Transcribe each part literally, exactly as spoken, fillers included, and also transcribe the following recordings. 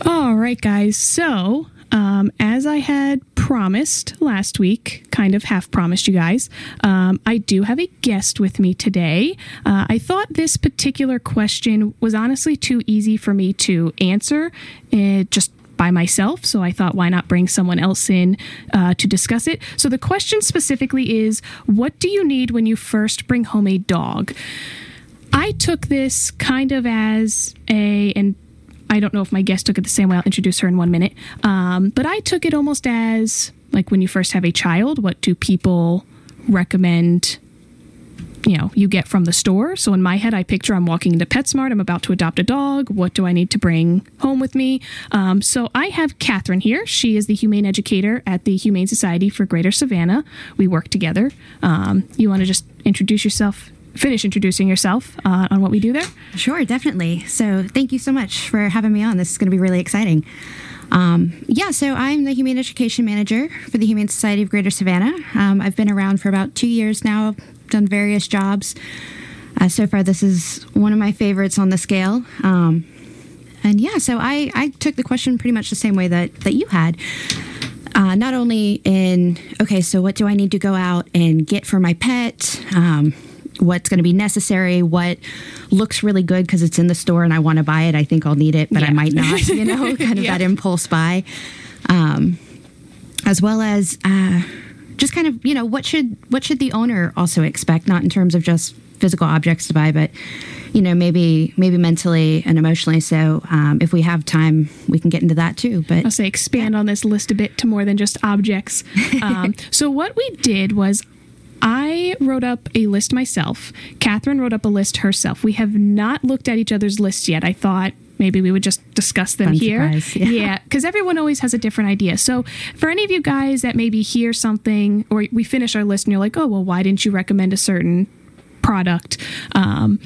All right, guys. So, um, as I had promised last week, kind of half promised you guys, um, I do have a guest with me today. Uh, I thought this particular question was honestly too easy for me to answer uh, just by myself. So I thought, why not bring someone else in uh, to discuss it? So the question specifically is, what do you need when you first bring home a dog? I took this kind of as a, and I don't know if my guest took it the same way. I'll introduce her in one minute. Um, but I took it almost as, like, when you first have a child, what do people recommend, you know, you get from the store? So in my head, I picture I'm walking into PetSmart. I'm about to adopt a dog. What do I need to bring home with me? Um, so I have Catherine here. She is the humane educator at the Humane Society for Greater Savannah. We work together. Um, you want to just introduce yourself? Finish introducing yourself uh, on what we do there? Sure, definitely. So thank you so much for having me on. This is going to be really exciting. Um, yeah, so I'm the Humane Education Manager for the Humane Society of Greater Savannah. Um, I've been around for about two years now, done various jobs. Uh, so far, this is one of my favorites on the scale. Um, and yeah, so I, I took the question pretty much the same way that, that you had. Uh, not only in, okay, so what do I need to go out and get for my pet? Um, what's going to be necessary, what looks really good because it's in the store and I want to buy it. I think I'll need it, but yeah. I might not, you know, kind of yeah. that impulse buy. Um, as well as uh, just kind of, you know, what should what should the owner also expect, not in terms of just physical objects to buy, but, you know, maybe maybe mentally and emotionally. So um, if we have time, we can get into that too. But I'll say expand yeah. on this list a bit to more than just objects. Um, so what we did was I wrote up a list myself. Catherine wrote up a list herself. We have not looked at each other's lists yet. I thought maybe we would just discuss them Fun here. Surprise, yeah, because yeah, everyone always has a different idea. So for any of you guys that maybe hear something or we finish our list and you're like, oh, well, why didn't you recommend a certain product? Um,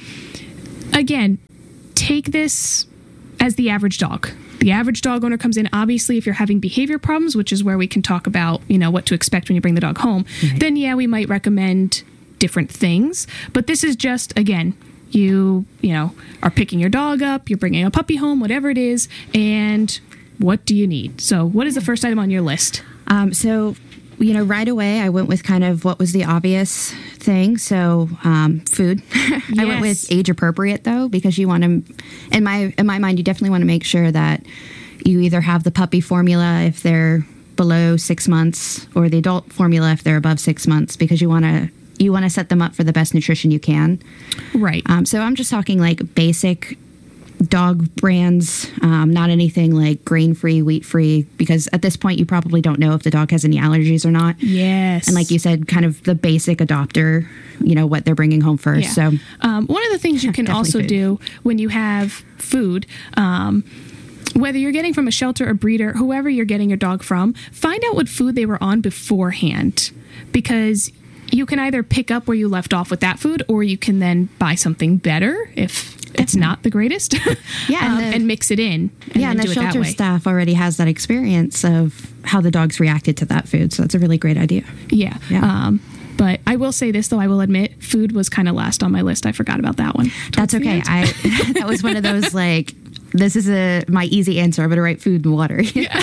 again, take this as the average dog. The average dog owner comes in, obviously, if you're having behavior problems, which is where we can talk about, you know, what to expect when you bring the dog home, right. then yeah, we might recommend different things. But this is just, again, you, you know, are picking your dog up, you're bringing a puppy home, whatever it is, and what do you need? So what is the first item on your list? Um, so, you know, right away, I went with kind of what was the obvious thing. So um, food. Yes. I went with age appropriate, though, because you want to, in my in my mind, you definitely want to make sure that you either have the puppy formula if they're below six months or the adult formula if they're above six months, because you want to you want to set them up for the best nutrition you can. Right. Um, so I'm just talking like basic dog brands, um, not anything like grain-free, wheat-free, because at this point you probably don't know if the dog has any allergies or not. Yes. And like you said, kind of the basic adopter, you know, what they're bringing home first. Yeah. So um, one of the things you can also food. do when you have food, um, whether you're getting from a shelter or breeder, whoever you're getting your dog from, find out what food they were on beforehand, because you can either pick up where you left off with that food, or you can then buy something better if it's not the greatest. Yeah, and, um, the, and mix it in. And yeah, and the shelter staff already has that experience of how the dogs reacted to that food. So that's a really great idea. Yeah. yeah. Um, but I will say this, though, I will admit, food was kind of last on my list. I forgot about that one. That's okay. I that was one of those, like, this is a my easy answer. I'm going to write food and water. Yeah.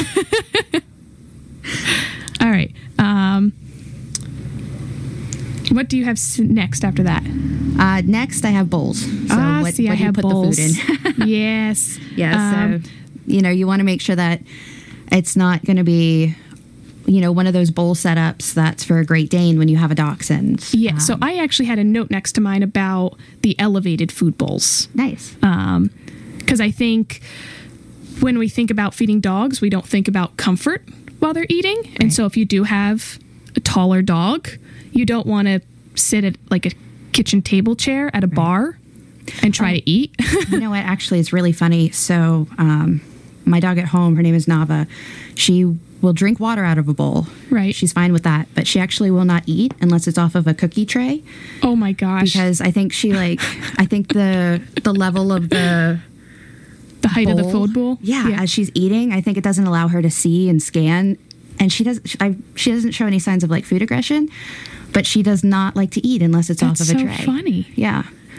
All right. Um, what do you have next after that? Uh, next, I have bowls. So ah, what, see, what I do you have put bowls. the food in? Yes. Yeah, um, so, you know, you want to make sure that it's not going to be, you know, one of those bowl setups that's for a Great Dane when you have a dachshund. Yeah, um, so I actually had a note next to mine about the elevated food bowls. Nice. Um, because I think when we think about feeding dogs, we don't think about comfort while they're eating. Right. And so if you do have a taller dog, you don't want to sit at like a kitchen table chair at a right. bar and try um, to eat. You know what? Actually, it's really funny. So um, my dog at home, her name is Nava. She will drink water out of a bowl. Right. She's fine with that. But she actually will not eat unless it's off of a cookie tray. Oh, my gosh. Because I think she like, I think the the level of the... The height bowl, of the food bowl? Yeah, yeah, as she's eating, I think it doesn't allow her to see and scan. And she does. I, she doesn't show any signs of like food aggression, but she does not like to eat unless it's That's off of a so tray. Funny. Yeah.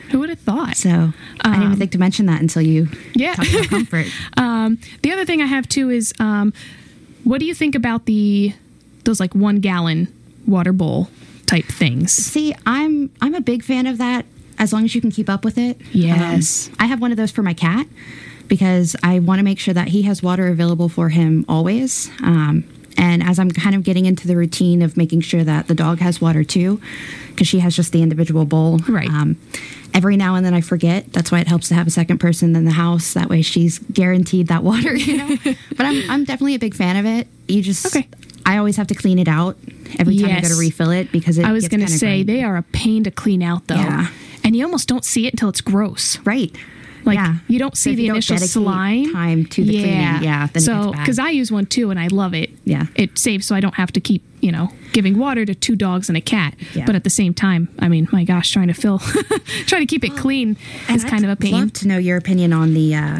Who would have thought? So um, I didn't even think to mention that until you yeah. talked about comfort. um, the other thing I have too is, um, what do you think about the those like one gallon water bowl type things? See, I'm I'm a big fan of that as long as you can keep up with it. Yes. Um, I have one of those for my cat because I want to make sure that he has water available for him always. Um, and as I'm kind of getting into the routine of making sure that the dog has water too, because she has just the individual bowl. Right. Um, every now and then I forget. That's why it helps to have a second person in the house. That way she's guaranteed that water, you know. But I'm I'm definitely a big fan of it. You just Okay. I always have to clean it out every time I go Yes. to refill it because it I was gets going to kinda say grimy. they are a pain to clean out though. Yeah. And you almost don't see it until it's gross. Right. Like yeah. you don't So see if the you don't initial dedicate slime time to the cleaning, yeah, then it so gets bad. because I use one too and I love it. Yeah. It saves so I don't have to keep you know giving water to two dogs and a cat. Yeah. But at the same time, I mean, my gosh, trying to fill, trying to keep it clean is kind of a I'd pain. love to know your opinion on the uh,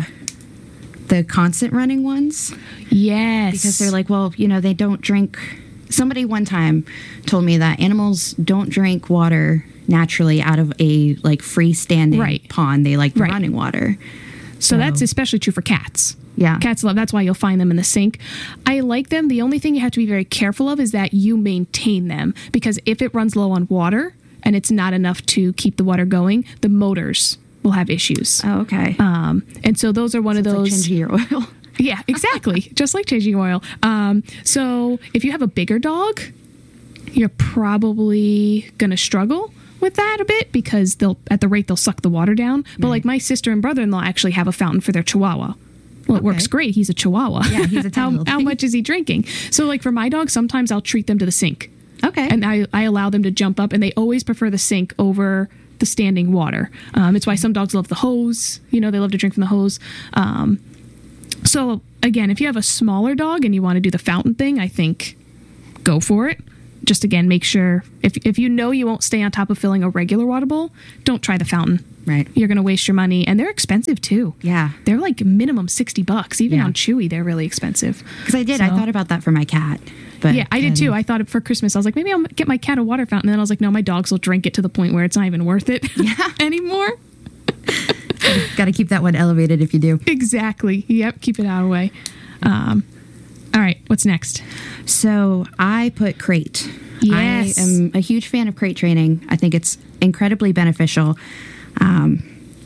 the constant running ones Yes, because they're like, well, you know, they don't drink. Somebody one time told me that animals don't drink water naturally out of a like freestanding Right. pond. They like the Right. running water. so that's especially true for cats. Yeah. Cats love, that's why you'll find them in the sink. I like them. The only thing you have to be very careful of is that you maintain them because if it runs low on water and it's not enough to keep the water going, the motors will have issues. Oh, okay. Um, and so those are one It's of like those. changing your oil. Yeah, exactly. Just like changing oil. Um, so if you have a bigger dog, you're probably going to struggle with that a bit because they'll, at the rate they'll suck the water down. But like my sister and brother-in-law actually have a fountain for their Chihuahua. Well, it Okay. works great. He's a Chihuahua. Yeah, he's a tiny how, little how thing. much is he drinking? So like for my dog, sometimes I'll treat them to the sink. Okay. And I, I allow them to jump up, and they always prefer the sink over the standing water. Um, it's why some dogs love the hose. You know, they love to drink from the hose. Um, so, again, if you have a smaller dog and you want to do the fountain thing, I think go for it. Just, again, make sure, if, if you know you won't stay on top of filling a regular water bowl, don't try the fountain. Right. You're going to waste your money. And they're expensive, too. Yeah. They're like minimum sixty bucks. Even Yeah. on Chewy, they're really expensive. Because I did. I So- thought about that for my cat. But Yeah, I did too. then- I thought for Christmas, I was like, maybe I'll get my cat a water fountain. And then I was like, no, my dogs will drink it to the point where it's not even worth it anymore. Got to keep that one elevated if you do. Exactly. Yep. Keep it out of the way. Um, all right. What's next? So I put crate. Yes. I am a huge fan of crate training. I think it's incredibly beneficial. Um,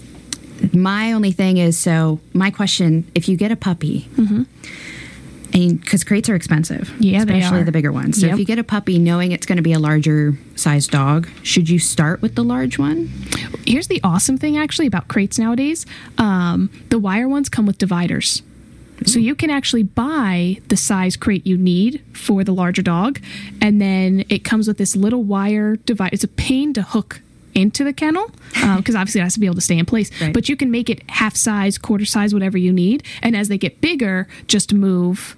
my only thing is, so my question, if you get a puppy, and because crates are expensive, Mm-hmm. Yeah, they especially are. the bigger ones. So Yep. if you get a puppy knowing it's going to be a larger size dog, should you start with the large one? Here's the awesome thing actually about crates nowadays. Um, the wire ones come with dividers. So you can actually buy the size crate you need for the larger dog. And then it comes with this little wire divider. It's a pain to hook into the kennel because obviously it has to be able to stay in place. Right. But you can make it half size, quarter size, whatever you need. And as they get bigger, just move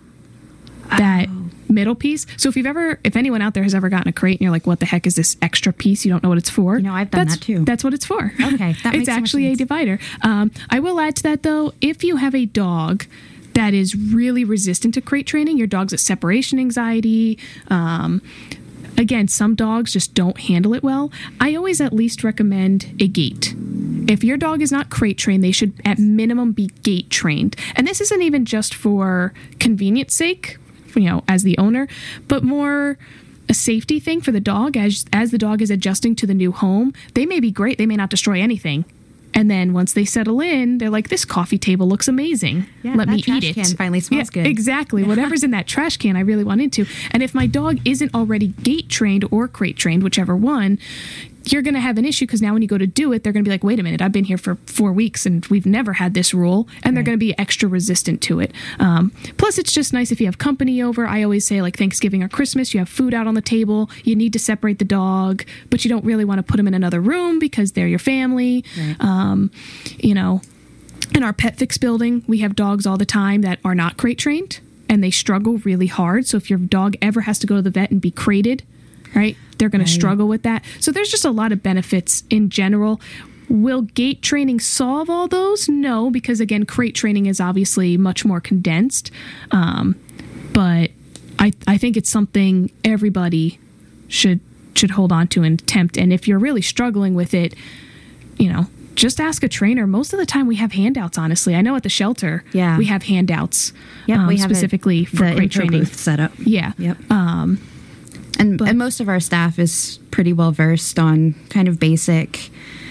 that Oh. middle piece. So if you've ever, if anyone out there has ever gotten a crate and you're like, what the heck is this extra piece? You don't know what it's for. You know, I've done that's, that too. That's what it's for. Okay, that makes It's so much actually a sense. divider. Um, I will add to that though, if you have a dog that is really resistant to crate training, your dog's at separation anxiety, um, again, some dogs just don't handle it well. I always at least recommend a gate. If your dog is not crate trained, they should at minimum be gate trained. And this isn't even just for convenience sake, you know, as the owner, but more a safety thing for the dog as as the dog is adjusting to the new home. They may be great, they may not destroy anything. And then once they settle in, they're like, this coffee table looks amazing. Yeah, Let that me trash eat it. can finally smells Yeah, good. Exactly. Whatever's in that trash can, I really want into. And if my dog isn't already gate trained or crate trained, whichever one, you're going to have an issue because now when you go to do it, they're going to be like, wait a minute, I've been here for four weeks and we've never had this rule. And they're Right. going to be extra resistant to it. Um, plus, it's just nice if you have company over. I always say, like Thanksgiving or Christmas, you have food out on the table. You need to separate the dog, but you don't really want to put them in another room because they're your family. Right. Um, you know, in our Pet Fix building, we have dogs all the time that are not crate trained and they struggle really hard. So if your dog ever has to go to the vet and be crated, right, they're going Right. to struggle with that. So there's just a lot of benefits in general. Will gate training solve all those? No, because again, crate training is obviously much more condensed. Um, but I I think it's something everybody should should hold on to and attempt. And if you're really struggling with it, you know, just ask a trainer. Most of the time we have handouts, honestly. I know at the shelter, Yeah. we have handouts Yep, um, we have specifically it, for the crate intro training. booth set up. Yeah. Yep. Um, And, But- and most of our staff is pretty well versed on kind of basic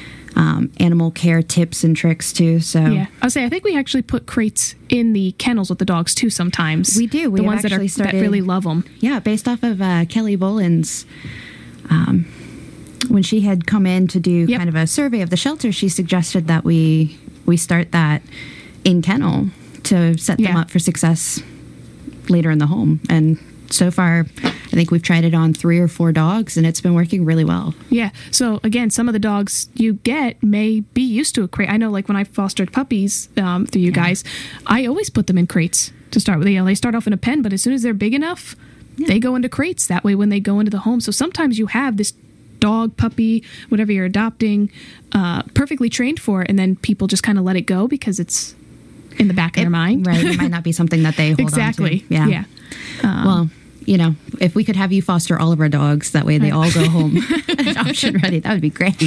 um, animal care tips and tricks too. So yeah. I'll say, I think we actually put crates in the kennels with the dogs too sometimes. We do. We the have ones that, are, actually started- that really love them. yeah, based off of uh, Kelly Boland's, um, when she had come in to do Yep. kind of a survey of the shelter, she suggested that we we start that in kennel to set them Yeah. up for success later in the home. And so far, I think we've tried it on three or four dogs, and it's been working really well. Yeah. So again, some of the dogs you get may be used to a crate. I know, like when I fostered puppies um, through you Yeah. guys, I always put them in crates to start with. You know, they start off in a pen, but as soon as they're big enough, Yeah. they go into crates. That way, when they go into the home, so sometimes you have this dog, puppy, whatever you're adopting, uh, perfectly trained for it, and then people just kind of let it go because it's in the back of It- their mind. Right. It might not be something that they hold Exactly. on to. Yeah. Yeah. Um, Well, you know, if we could have you foster all of our dogs, that way they Right. all go home adoption ready, that would be great.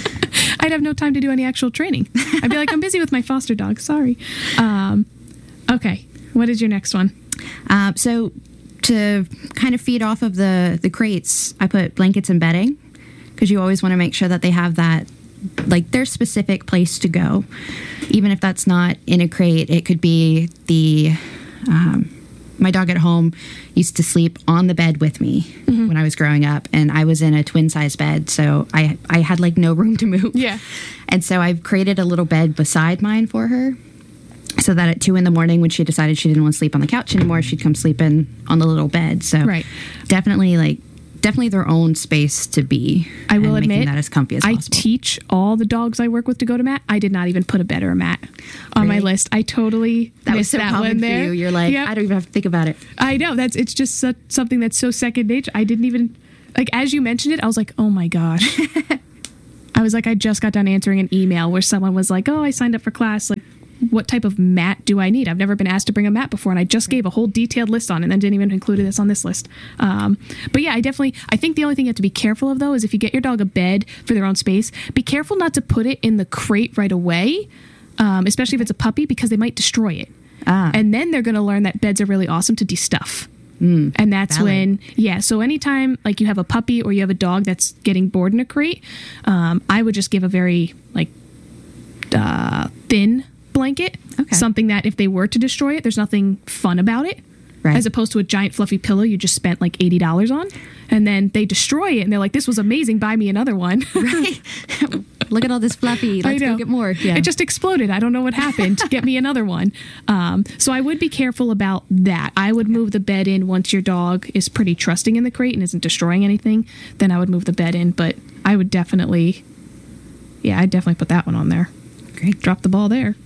I'd have no time to do any actual training. I'd be like, I'm busy with my foster dog. Sorry. Um, okay. What is your next one? Um, so to kind of feed off of the, the crates, I put blankets and bedding because you always want to make sure that they have that, like their specific place to go. Even if that's not in a crate, it could be the, um, my dog at home used to sleep on the bed with me Mm-hmm. when I was growing up, and I was in a twin size bed, so I I had like no room to move. Yeah. And so I've created a little bed beside mine for her, so that at two in the morning, when she decided she didn't want to sleep on the couch anymore, she'd come sleep in on the little bed. So Right. definitely like definitely their own space to be. I will and admit, making that as comfy as I possible. teach all the dogs I work with to go to mat. I did not even put a bed or a mat on my Really? list. I totally that was missed so that common one for there. you. You're like, Yep. I don't even have to think about it. I know that's it's just such, something that's so second nature. I didn't even like as you mentioned it. I was like, oh my gosh. I was like, I just got done answering an email where someone was like, oh, I signed up for class. Like, what type of mat do I need? I've never been asked to bring a mat before, and I just gave a whole detailed list on it and then didn't even include this on this list. Um, but yeah, I definitely, I think the only thing you have to be careful of, though, is if you get your dog a bed for their own space, be careful not to put it in the crate right away, um, especially if it's a puppy, because they might destroy it. Ah. And then they're going to learn that beds are really awesome to destuff. Mm, and that's valid. when, yeah. So anytime like you have a puppy or you have a dog that's getting bored in a crate, um, I would just give a very like uh, thin blanket, Okay. something that if they were to destroy it, there's nothing fun about it. Right. As opposed to a giant fluffy pillow you just spent like eighty dollars on, and then they destroy it and they're like, "This was amazing. Buy me another one." Right. Look at all this fluffy. I Let's know. go get more. Yeah. It just exploded. I don't know what happened. Get me another one. Um, so I would be careful about that. I would move the bed in once your dog is pretty trusting in the crate and isn't destroying anything. Then I would move the bed in. But I would definitely, yeah, I'd definitely put that one on there. Great. Drop the ball there.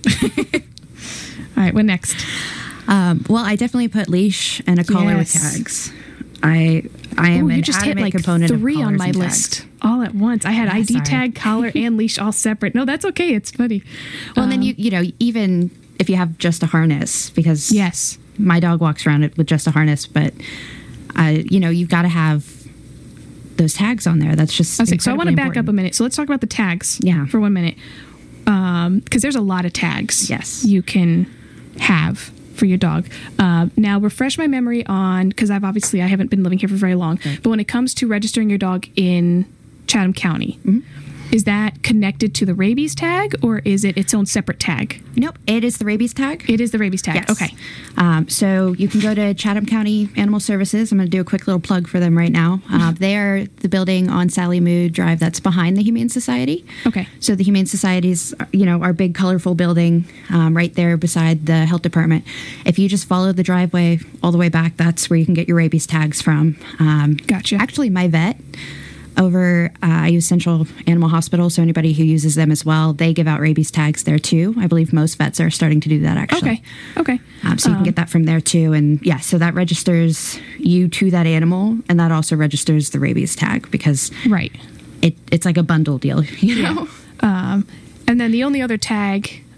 All right, what next? Um, well, I definitely put leash and a collar with Yes. tags. I I am Ooh, an you just hit adamant like component three of on collars my and list tags. all at once. I had Yeah, I D sorry. tag, collar, and leash all separate. No, that's okay. It's funny. Well, and then Um, you you know even if you have just a harness, because Yes. my dog walks around it with just a harness, but uh, you know you've got to have those tags on there. That's just Okay, so I want to incredibly back up a important. minute. So let's talk about the tags Yeah. for one minute. Because there's a lot of tags Yes. you can have for your dog. Uh, now, refresh my memory on, because I've obviously, I haven't been living here for very long, Right. but when it comes to registering your dog in Chatham County, Mm-hmm. is that connected to the rabies tag or is it its own separate tag? Nope, it is the rabies tag. It is the rabies tag. Yes. Okay. Um, so you can go to Chatham County Animal Services. I'm going to do a quick little plug for them right now. Uh, they are the building on Sally Mood Drive that's behind the Humane Society. Okay. So the Humane Society's, you know, our big colorful building um, right there beside the health department. If you just follow the driveway all the way back, that's where you can get your rabies tags from. Um, Gotcha. Actually, my vet over, uh, I use Central Animal Hospital, so anybody who uses them as well, they give out rabies tags there too. I believe most vets are starting to do that actually. Okay. Okay. Um, so you can get that from there too. And yeah, so that registers you to that animal, and that also registers the rabies tag because Right. it, it's like a bundle deal, you know? Um, and then the only other tag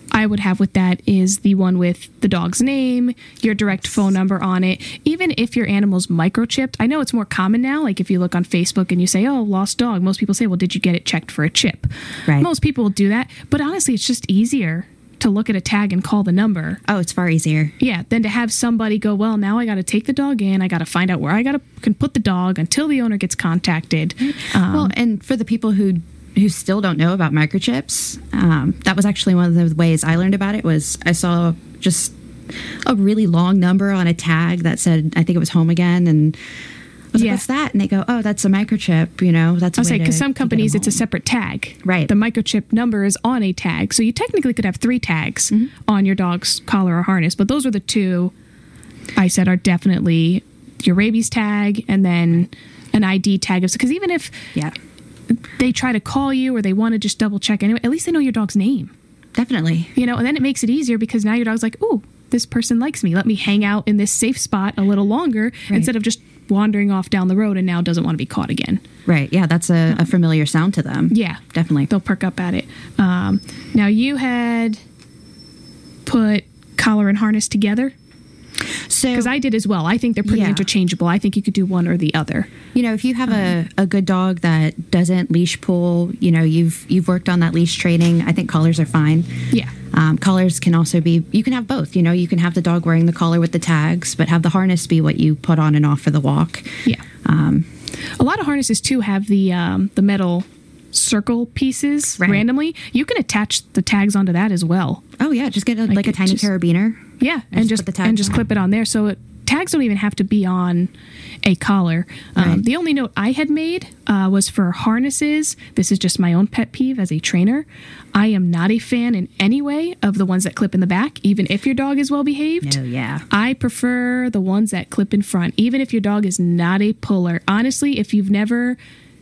I would have with that is the one with the dog's name, your direct phone number on it. Even if your animal's microchipped, I know it's more common now. Like if you look on Facebook and you say, oh, lost dog, most people say, well, did you get it checked for a chip? Right. Most people will do that. But honestly, it's just easier to look at a tag and call the number. Oh, it's far easier. Yeah, than to have somebody go, well, now I got to take the dog in. I got to find out where I got to can put the dog until the owner gets contacted. Um, Well, and for the people who who still don't know about microchips, um, that was actually one of the ways I learned about it. Was I saw just a really long number on a tag that said, I think it was Home Again, and I was Yeah. like, what's that? And they go, oh, that's a microchip. You know, that's a I'll way say, to- because some to get companies, them it's a home. separate tag. Right. The microchip number is on a tag. So you technically could have three tags Mm-hmm. on your dog's collar or harness. But those are the two I said are definitely your rabies tag and then an I D tag. Because even if Yeah, they try to call you or they want to just double check anyway, at least they know your dog's name. definitely. You know, and then it makes it easier because now your dog's like, ooh, this person likes me. Let me hang out in this safe spot a little longer Right. instead of just wandering off down the road and now doesn't want to be caught again. Right. Yeah, that's a, a familiar sound to them. Yeah. Definitely. They'll perk up at it. Um, now, you had put collar and harness together So, because I did as well. I think they're pretty Yeah. interchangeable. I think you could do one or the other. you know, if you have a, a good dog that doesn't leash pull, you know, you've you've worked on that leash training, I think collars are fine. Yeah. Um, collars can also be, you can have both. You know, you can have the dog wearing the collar with the tags, but have the harness be what you put on and off for the walk. Yeah. Um, A lot of harnesses, too, have the um, the metal circle pieces Right. randomly. You can attach the tags onto that as well. oh, yeah, just get a, like, a it tiny just- carabiner. Yeah, and just just put the tags and just on. clip it on there. So it, tags don't even have to be on a collar. Um, Right. The only note I had made uh, was for harnesses. This is just my own pet peeve as a trainer. I am not a fan in any way of the ones that clip in the back, even if your dog is well behaved. Oh, yeah. I prefer the ones that clip in front, even if your dog is not a puller. Honestly, if you've never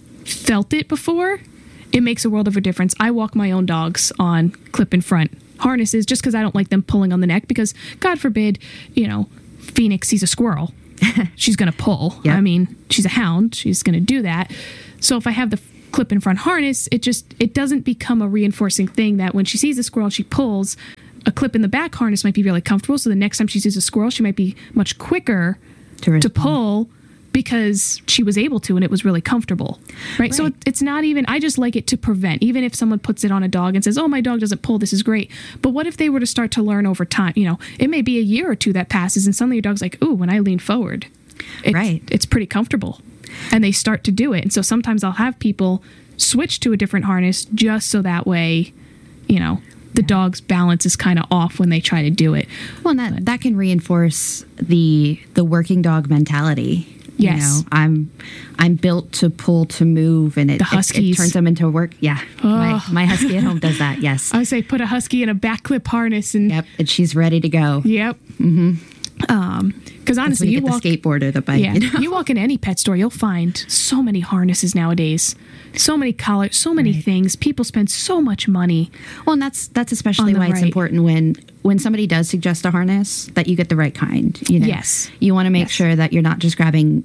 felt it before, it makes a world of a difference. I walk my own dogs on clip in front harnesses just because I don't like them pulling on the neck because, God forbid, you know, Phoenix sees a squirrel. She's going to pull. Yep. I mean, she's a hound. She's going to do that. So if I have the clip in front harness, it just, it doesn't become a reinforcing thing that when she sees a squirrel, she pulls. A clip in the back harness might be really comfortable. So the next time she sees a squirrel, she might be much quicker To to respond. pull because she was able to and it was really comfortable. Right. So Right. it, it's not even, I just like it to prevent, even if someone puts it on a dog and says, oh, my dog doesn't pull, this is great. But what if they were to start to learn over time? You know, it may be a year or two that passes and suddenly your dog's like, ooh, when I lean forward, it's, Right. it's pretty comfortable. And they start to do it. And so sometimes I'll have people switch to a different harness just so that way, you know, the dog's balance is kind of off when they try to do it. Well, and that, that can reinforce the the working dog mentality. You Yes. know, I'm I'm built to pull to move, and it, The it- it, Huskies. turns them into work. Yeah, my, Oh. my husky at home does that. Yes. I say put a husky in a back clip harness and Yep, and she's ready to go. yep. Mm-hmm. Um, because That's honestly, when you you get walk, the skateboard or the bike. yeah, You know? you walk in any pet store, you'll find so many harnesses nowadays, so many collars, so many Right. things. People spend so much money. Well, and that's that's especially On the why it's right. important when when somebody does suggest a harness that you get the right kind. You know, Yes. you want to make Yes. sure that you're not just grabbing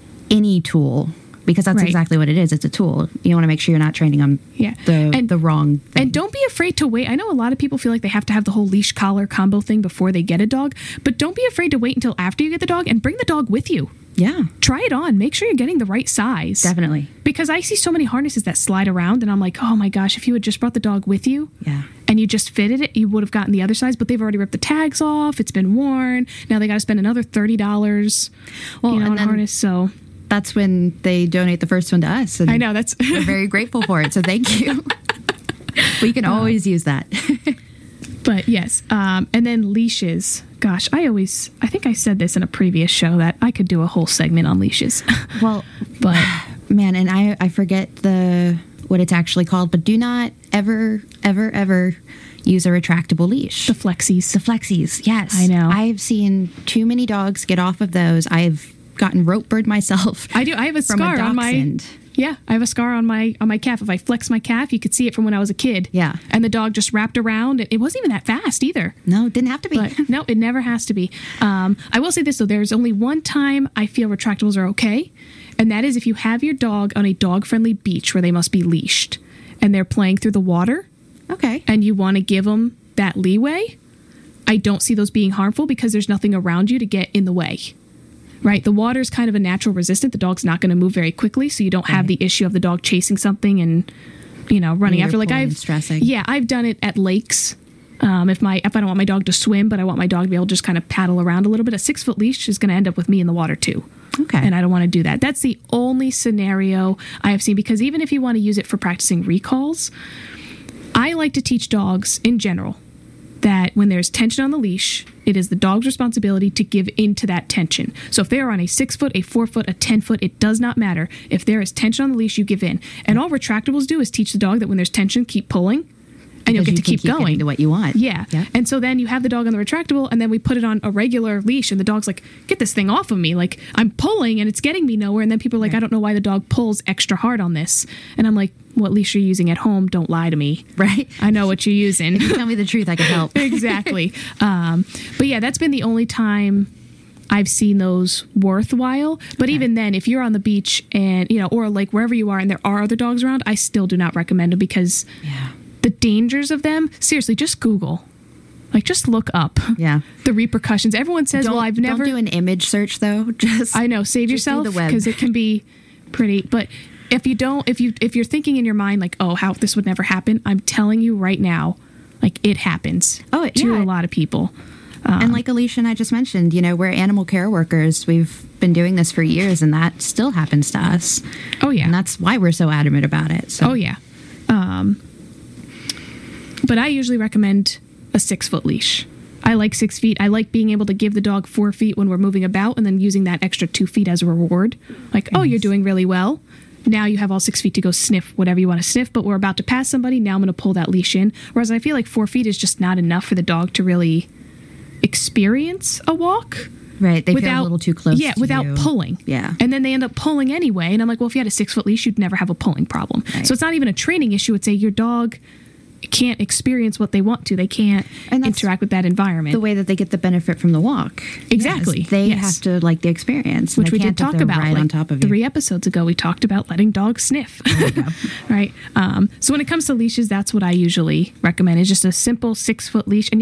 any tool, because that's Right. exactly what it is. It's a tool. You want to make sure you're not training them Yeah. the And- the wrong thing. And don't be afraid to wait. I know a lot of people feel like they have to have the whole leash collar combo thing before they get a dog, but don't be afraid to wait until after you get the dog and bring the dog with you. yeah, Try it on. Make sure you're getting the right size. definitely. Because I see so many harnesses that slide around, and I'm like, oh my gosh, if you had just brought the dog with you Yeah. and you just fitted it, you would have gotten the other size, but they've already ripped the tags off. It's been worn. Now they got to spend another thirty dollars Well, you know, and on a then- harness. So That's when they donate the first one to us. And I know that's, we're very grateful for it. So thank you. We can always use that. but yes. Um, and then leashes. Gosh, I always, I think I said this in a previous show that I could do a whole segment on leashes. Well, But man, and I, I forget the what it's actually called, but do not ever, ever, ever use a retractable leash. the flexies. The flexies, yes. I know. I've seen too many dogs get off of those. I've gotten rope burned myself. I do. I have a from a scar on my. dachshund. Yeah, I have a scar on my on my calf. If I flex my calf, you could see it from when I was a kid. Yeah. And the dog just wrapped around. It wasn't even that fast either. No, it didn't have to be. But no, it never has to be. Um, I will say this though: there's only one time I feel retractables are okay, and that is if you have your dog on a dog-friendly beach where they must be leashed, and they're playing through the water, Okay. and you want to give them that leeway, I don't see those being harmful because there's nothing around you to get in the way. Right? The water is kind of a natural resistant. The dog's not going to move very quickly, so you don't have Right. the issue of the dog chasing something and, you know, running Either after. Like pulling I've and stressing. Yeah, I've done it at lakes. Um, if my if I don't want my dog to swim, but I want my dog to be able to just kind of paddle around a little bit, a six foot leash is going to end up with me in the water too. Okay. And I don't want to do that. That's the only scenario I have seen, because even if you want to use it for practicing recalls, I like to teach dogs in general that when there's tension on the leash, it is the dog's responsibility to give in to that tension. So if they're on a six foot, a four foot, a ten foot, it does not matter. If there is tension on the leash, you give in. And all retractables do is teach the dog that when there's tension, keep pulling. And you'll Because get to you keep, can keep going getting to what you want. Yeah. Yep. And so then you have the dog on the retractable, and then we put it on a regular leash, and the dog's like, get this thing off of me. Like, I'm pulling and it's getting me nowhere. And then people are like, Right. I don't know why the dog pulls extra hard on this. And I'm like, what leash are you using at home? Don't lie to me. Right? I know what you're using. If you tell me the truth, I can help. Exactly. Um, but yeah, that's been the only time I've seen those worthwhile. But Okay. even then, if you're on the beach and, you know, or like wherever you are and there are other dogs around, I still do not recommend them, because Yeah. the dangers of them, seriously, just Google. Like, just look up Yeah. the repercussions. Everyone says, Don't, well, I've never. don't do an image search though. Just I know, save just do yourself, the web. because it can be pretty. But if you don't, if you if you're thinking in your mind like, oh, how this would never happen, I'm telling you right now, like, it happens. Oh, it- to yeah. a lot of people. Um, And like Alicia and I just mentioned, you know, we're animal care workers. We've been doing this for years, and that still happens to us. oh yeah, And that's why we're so adamant about it. So oh yeah. Um, but I usually recommend a six foot leash. I like six feet. I like being able to give the dog four feet when we're moving about, and then using that extra two feet as a reward. Like, oh, you're doing really well. Now you have all six feet to go sniff whatever you want to sniff, but we're about to pass somebody. Now I'm going to pull that leash in. Whereas I feel like four feet is just not enough for the dog to really experience a walk. right, they feel without a little too close. Yeah, to without you. pulling. Yeah. And then they end up pulling anyway. And I'm like, well, if you had a six foot leash, you'd never have a pulling problem. Right. So it's not even a training issue. It's a your dog can't experience what they want to. They can't And that's interact with that environment. the way that they get the benefit from the walk. Exactly, Yes, they yes. have to like the experience, and which they we can't did if talk they're about right like on top of you. three episodes ago. We talked about letting dogs sniff. Right. Um, so when it comes to leashes, that's what I usually recommend, is just a simple six foot leash. And